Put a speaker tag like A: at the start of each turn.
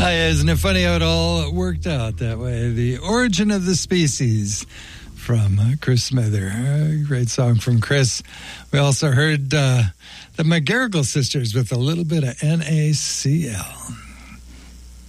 A: Isn't it funny how it all worked out that way? The Origin of the Species from Chris Smither. Great song from Chris. We also heard the McGarrigle Sisters with a little bit of NaCl.